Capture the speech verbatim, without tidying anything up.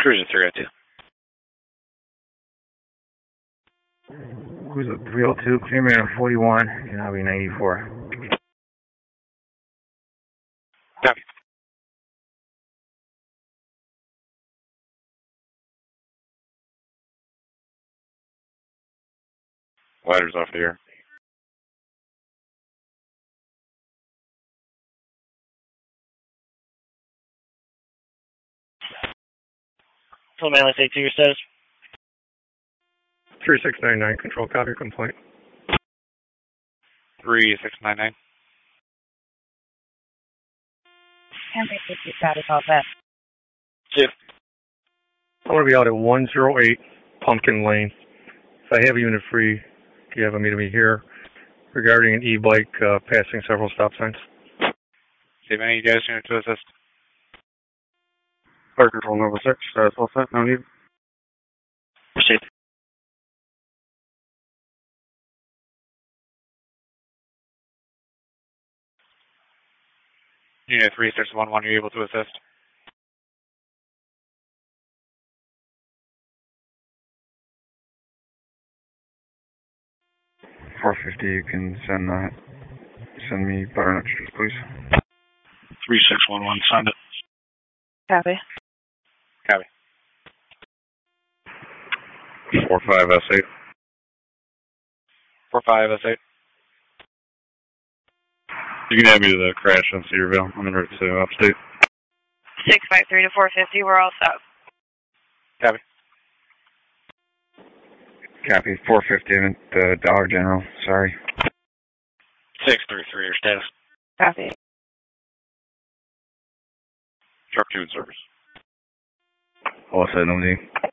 Cruiser three oh two. Cruiser three oh two, clear me on forty-one, and I'll be ninety-four. Copy. Ladder's off the air. Full Manly State two, your status? three six nine nine, control copy, complaint. three six nine nine. Campaign safety status, all set. Two. I want to be out at one oh eight Pumpkin Lane. If I have a unit free, do you have a meet me here regarding an e-bike uh, passing several stop signs? See if any of you guys unit to assist. Fire control number six, status all set, no need. Proceed. Unit three six one one, you're able to assist. four fifty, you can send that. Send me butternut shoes, please. three six one one, send it. Copy. Copy. four five S eight. four five S eight. You can add me to the crash in Cedarville. I'm in route to upstate. six five three to four fifty, we're all set. Copy. Copy, four fifty in the Dollar General, sorry. six three three, your status. Copy. Truck two in service. All set, no need.